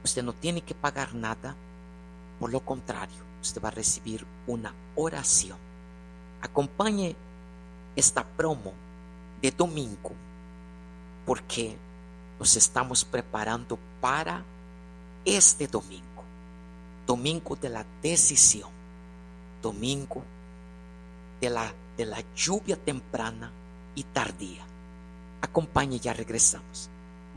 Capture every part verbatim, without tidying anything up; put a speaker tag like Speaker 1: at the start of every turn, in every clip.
Speaker 1: Usted no tiene que pagar nada. Por lo contrario, usted va a recibir una oración. Acompañe esta promo de domingo porque nos estamos preparando para este domingo. Domingo de la decisión. Domingo de la, de la lluvia temprana y tardía. Acompañe, ya regresamos.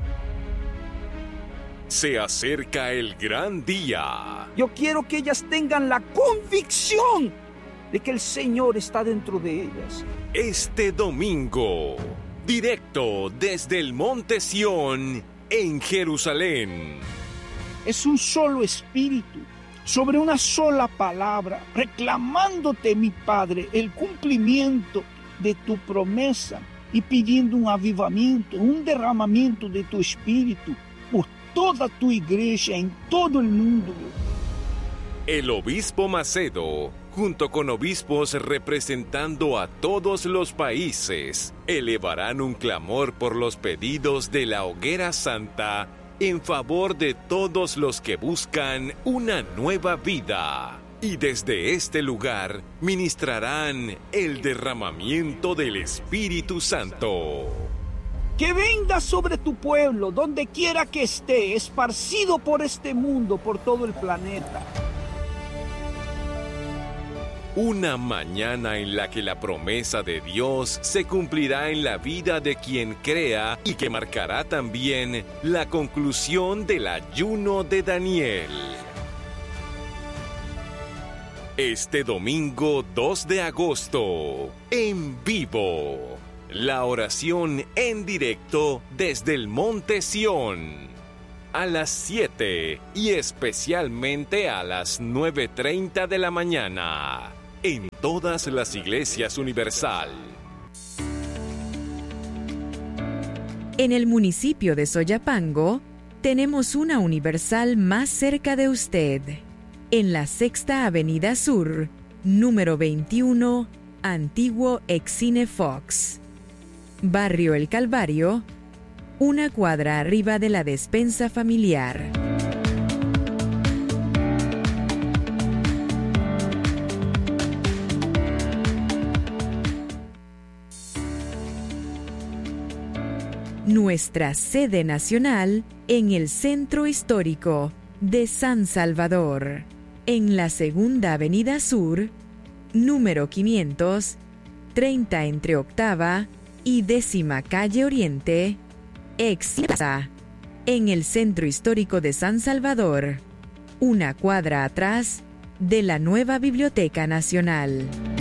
Speaker 2: Se acerca el gran día.
Speaker 3: Yo quiero que ellas tengan la convicción de que el Señor está dentro de ellas.
Speaker 2: Este domingo, directo desde el Monte Sión, en Jerusalén.
Speaker 3: Es un solo espíritu, sobre una sola palabra, reclamándote, mi Padre, el cumplimiento de tu promesa y pidiendo un avivamiento, un derramamiento de tu espíritu por toda tu iglesia en todo el mundo.
Speaker 2: El obispo Macedo, junto con obispos representando a todos los países, elevarán un clamor por los pedidos de la Hoguera Santa en favor de todos los que buscan una nueva vida. Y desde este lugar ministrarán el derramamiento del Espíritu Santo.
Speaker 3: Que venga sobre tu pueblo, donde quiera que esté, esparcido por este mundo, por todo el planeta.
Speaker 2: Una mañana en la que la promesa de Dios se cumplirá en la vida de quien crea y que marcará también la conclusión del ayuno de Daniel. Este domingo dos de agosto, en vivo, la oración en directo desde el Monte Sión. A las siete y especialmente a las nueve treinta de la mañana. En todas las iglesias Universal.
Speaker 4: En el municipio de Soyapango, tenemos una Universal más cerca de usted. En la Sexta Avenida Sur, número veintiuno, antiguo Excine Fox. Barrio El Calvario, una cuadra arriba de la despensa familiar. Nuestra sede nacional en el Centro Histórico de San Salvador, en la Segunda Avenida Sur, número quinientos, treinta entre Octava y Décima Calle Oriente, Exa, en el Centro Histórico de San Salvador, una cuadra atrás de la nueva Biblioteca Nacional.